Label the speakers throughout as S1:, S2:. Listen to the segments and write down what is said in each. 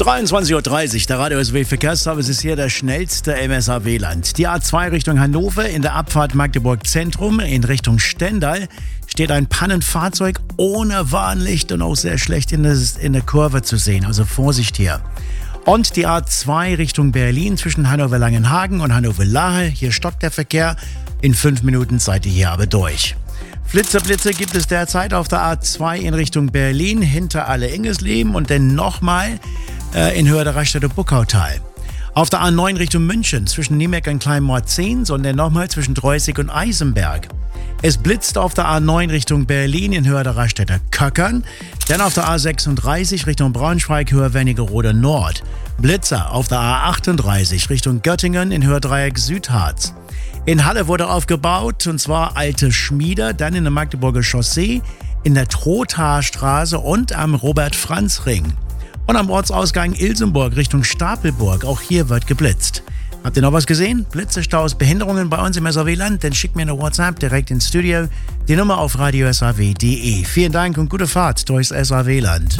S1: 23:30 Uhr, der Radio SW Verkehrsservice ist hier der schnellste im SAW-Land. Die A2 Richtung Hannover in der Abfahrt Magdeburg Zentrum in Richtung Stendal steht ein Pannenfahrzeug ohne Warnlicht und auch sehr schlecht in der Kurve zu sehen, also Vorsicht hier. Und die A2 Richtung Berlin zwischen Hannover-Langenhagen und Hannover-Lahe, hier stockt der Verkehr, in 5 Minuten seid ihr hier aber durch. Blitze gibt es derzeit auf der A2 in Richtung Berlin hinter Alle-Ingesleben und dann nochmal in Höhe der Raststätte Buckautal. Auf der A9 Richtung München zwischen Niemeck und Kleinmorzens und dann nochmal zwischen Dreußig und Eisenberg. Es blitzt auf der A9 Richtung Berlin in Höhe der Raststätte Köckern. Dann auf der A36 Richtung Braunschweig, Höhe Wernigerode Nord. Blitzer auf der A38 Richtung Göttingen in Höhe Dreieck Südharz. In Halle wurde aufgebaut, und zwar Alte Schmieder, dann in der Magdeburger Chaussee, in der Trothaarstraße und am Robert-Franz-Ring. Und am Ortsausgang Ilsenburg Richtung Stapelburg, auch hier wird geblitzt. Habt ihr noch was gesehen? Blitze, Staus, Behinderungen bei uns im SAW-Land? Dann schickt mir eine WhatsApp direkt ins Studio. Die Nummer auf radiosaw.de. Vielen Dank und gute Fahrt durchs SAW-Land.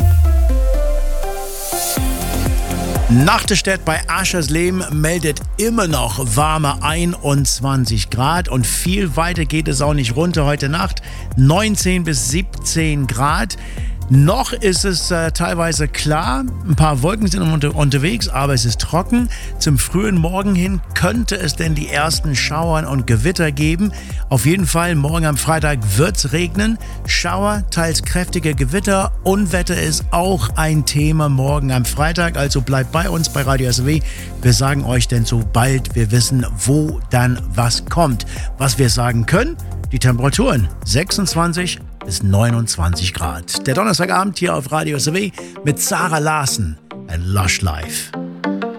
S1: Nachterstedt bei Aschersleben meldet immer noch warme 21 Grad und viel weiter geht es auch nicht runter heute Nacht. 19 bis 17 Grad. Noch ist es teilweise klar, ein paar Wolken sind unterwegs, aber es ist trocken. Zum frühen Morgen hin könnte es denn die ersten Schauern und Gewitter geben. Auf jeden Fall, morgen am Freitag wird es regnen. Schauer, teils kräftige Gewitter. Unwetter ist auch ein Thema morgen am Freitag. Also bleibt bei uns bei Radio SAW. Wir sagen euch denn, sobald wir wissen, wo dann was kommt. Was wir sagen können, die Temperaturen 26 bis 29 Grad. Der Donnerstagabend hier auf Radio SAW mit Sarah Larsen and Lush Life.